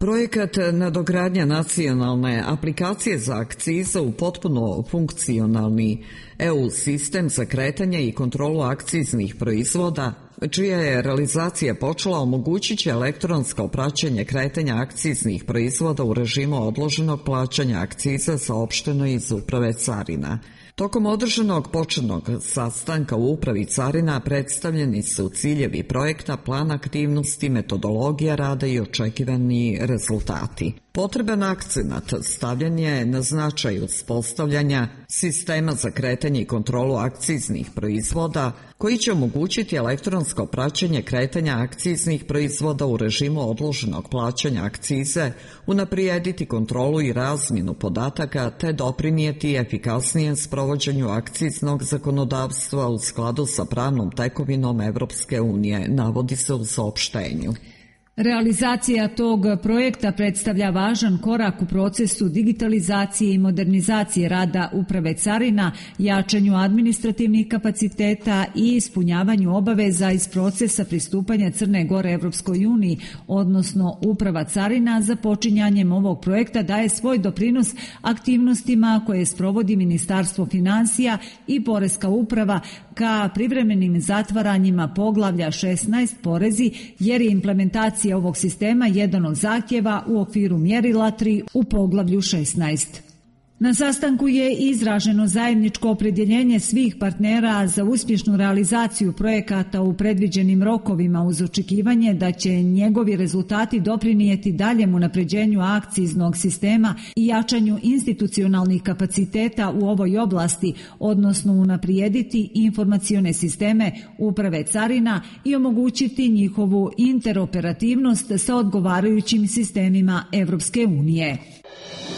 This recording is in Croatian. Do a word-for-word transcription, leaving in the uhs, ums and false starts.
Projekat nadogradnja nacionalne aplikacije za akcize u potpuno funkcionalni E U sistem za kretanje i kontrolu akciznih proizvoda, čija je realizacija počela, omogućit će elektronsko praćenje kretanja akciznih proizvoda u režimu odloženog plaćanja akciza, saopšteno iz Uprave carina. Tokom održanog početnog sastanka u Upravi carina predstavljeni su ciljevi projekta, plan aktivnosti, metodologija rada i očekivani rezultati. Potreban akcenat stavljen je na značaj uspostavljanja sistema za kretanje i kontrolu akciznih proizvoda, koji će omogućiti elektronsko praćenje kretanja akciznih proizvoda u režimu odloženog plaćanja akcize, unaprijediti kontrolu i razmjenu podataka te doprinijeti efikasnijem sprovođenju akciznog zakonodavstva u skladu sa pravnom tekovinom Evropske unije, navodi se u saopštenju. Realizacija tog projekta predstavlja važan korak u procesu digitalizacije i modernizacije rada Uprave carina, jačanju administrativnih kapaciteta i ispunjavanju obaveza iz procesa pristupanja Crne Gore Evropskoj uniji, odnosno Uprava carina za počinjanjem ovog projekta daje svoj doprinos aktivnostima koje sprovodi Ministarstvo finansija i Poreska uprava ka privremenim zatvaranjima poglavlja šesnaest porezi, jer je implementacija ovog sistema jedan od zahtjeva u okviru mjerila tri u poglavlju šesnaest. Na sastanku je izraženo zajedničko opredjeljenje svih partnera za uspješnu realizaciju projekata u predviđenim rokovima, uz očekivanje da će njegovi rezultati doprinijeti daljem unapređenju akciznog sistema i jačanju institucionalnih kapaciteta u ovoj oblasti, odnosno unaprijediti informacione sisteme Uprave carina i omogućiti njihovu interoperativnost sa odgovarajućim sistemima Evropske unije.